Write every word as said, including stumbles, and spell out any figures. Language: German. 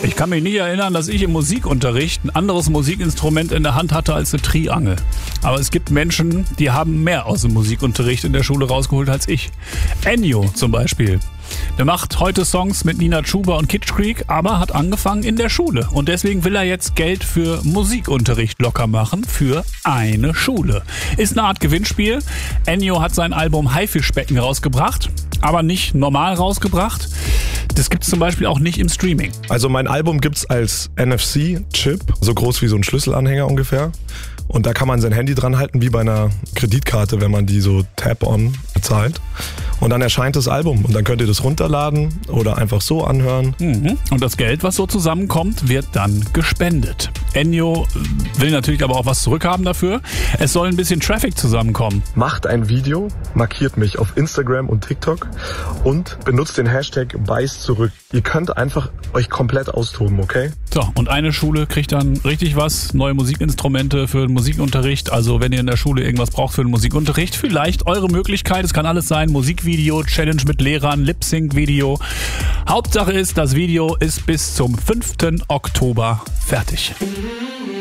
Ich kann mich nicht erinnern, dass ich im Musikunterricht ein anderes Musikinstrument in der Hand hatte als eine Triangel. Aber es gibt Menschen, die haben mehr aus dem Musikunterricht in der Schule rausgeholt als ich. Ennio zum Beispiel. Der macht heute Songs mit Nina Chuba und Kitsch Creek, aber hat angefangen in der Schule. Und deswegen will er jetzt Geld für Musikunterricht locker machen für eine Schule. Ist eine Art Gewinnspiel. Ennio hat sein Album Haifischbecken rausgebracht, aber nicht normal rausgebracht. Das gibt's zum Beispiel auch nicht im Streaming. Also mein Album gibt's als N F C-Chip, so groß wie so ein Schlüsselanhänger ungefähr. Und da kann man sein Handy dran halten, wie bei einer Kreditkarte, wenn man die so Tap-on bezahlt. Und dann erscheint das Album und dann könnt ihr das runterladen oder einfach so anhören. Mhm. Und das Geld, was so zusammenkommt, wird dann gespendet. Ennio will natürlich aber auch was zurückhaben dafür. Es soll ein bisschen Traffic zusammenkommen. Macht ein Video, markiert mich auf Instagram und TikTok und benutzt den Hashtag BeißZurück. Ihr könnt einfach euch komplett austoben, okay? So, und eine Schule kriegt dann richtig was, neue Musikinstrumente für den Musikunterricht. Also wenn ihr in der Schule irgendwas braucht für den Musikunterricht, vielleicht eure Möglichkeit. Es kann alles sein, Musikvideo, Challenge mit Lehrern, Lip-Sync-Video. Hauptsache ist, das Video ist bis zum fünften Oktober fertig.